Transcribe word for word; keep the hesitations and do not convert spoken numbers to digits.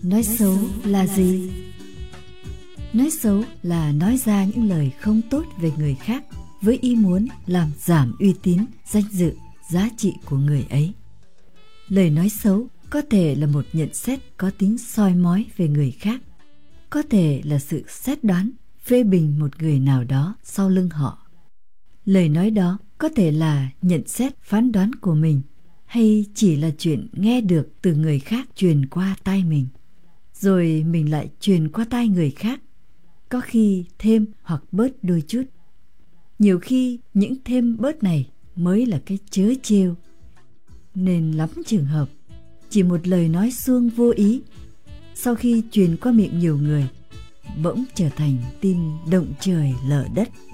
Nói xấu là gì? Nói xấu là nói ra những lời không tốt về người khác với ý muốn làm giảm uy tín, danh dự, giá trị của người ấy. Lời nói xấu có thể là một nhận xét có tính soi mói về người khác, có thể là sự xét đoán, phê bình một người nào đó sau lưng họ. Lời nói đó có thể là nhận xét, phán đoán của mình, hay chỉ là chuyện nghe được từ người khác truyền qua tai mình, rồi mình lại truyền qua tai người khác, có khi thêm hoặc bớt đôi chút. Nhiều khi những thêm bớt này mới là cái trớ trêu. Nên lắm trường hợp chỉ một lời nói suông vô ý, sau khi truyền qua miệng nhiều người, bỗng trở thành tin động trời lở đất.